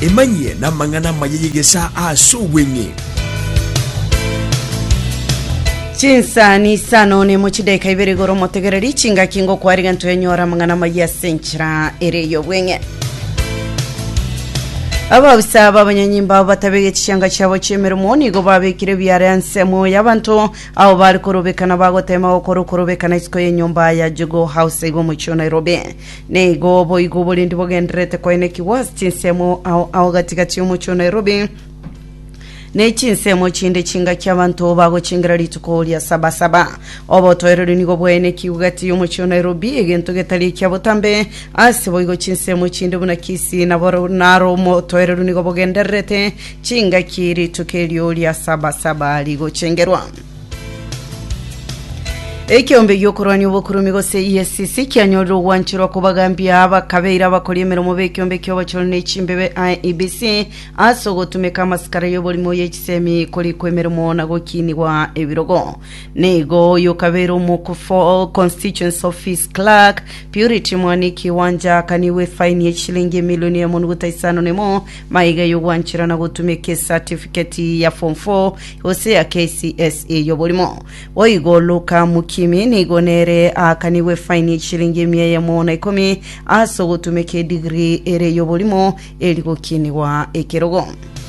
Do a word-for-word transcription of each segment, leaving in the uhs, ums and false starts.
emanye na mangana mayegesa aso wenye Chinsani sano ne muchideka ibere goro motegereri chinga kingo kwari gantu enyora mangana maya senchira ere yobwenge aba bisaba abanyanyimba batabege chishanga cyabo cyemera moni go babekire byaranse y'abantu aho bari korobekana bagotema okorokorobekana isiko yenyumba ya Jugo House igo mu cyo Nairobi nego boyigo bolindi bogendrete ko eneki was chinsemo aho aho gatigati mu cyo Nairobi Nechinsemo chinde chinga cy'abantu bago chingira lituko lya saba saba obo toerero nigo bwene kiugati yo mu cyo Nairobi egento getali cyabotambe asibo igo chinsemo chinde buna kisi na boro naro mo toerero nigo bogenderete chinga kiri tukelyo lya saba saba ligo chengerwa Ekyombe yokorani obukurumigo se E S C C kyanyoro wanchiro kubagambya abakabeira bakolyemero mu bekyombe kyobacholo nechimbebe I E B C asogo tumeka maskara yobolimo yekisemi koli kwemero mona gokini wa ebirogo nego yokabero mu kufo constituency office clerk Purity Mwaniki wanja kaniwe fine yechilingi milioni ya monuguta isano nemo maiga yo wanchira na gutumeke certificate ya form four ose ya K C S E yobolimo oigo luka Kimi nigonere akaniwe fine shilingi mia ya mona ikomi aso gutumeke degree ere yobolimo eliko kini wa ekerogo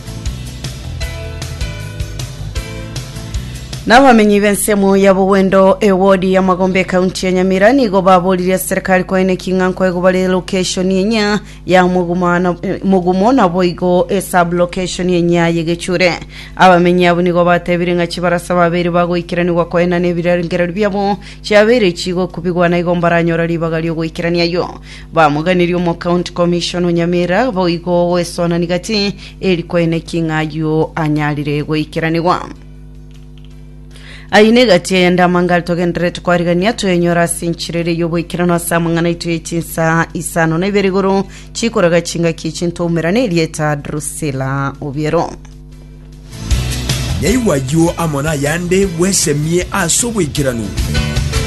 Nabamenyi bensemo yabo wendo ewodi ya Magombe County ya Nyamira nigo babolira serikali ko ene kinganko ego bale location yenya ya mugumana mugumona boigo e sub location yenya yegechure abamenyi abo nigo batebiringa kibarasa babiri bago ikiranirwa ko ena nebirangera byabo cyabere kigo kubigwana igombaranyora libagali yo ikirania yo bamuganiriyo mu county commission Nyamira boigo wesona nigati eliko ene kingayo anyalire go ikiranirwa Aine gati yenda mangal togendret kwarigania to enyora sinchirere yobo ikirano samangana itu yechinsa isano na iberigoro chikoraga chinga kichinto umerane lieta Drusilla Obiero Nyaiwa yo amona yande wesemie asobo ikirano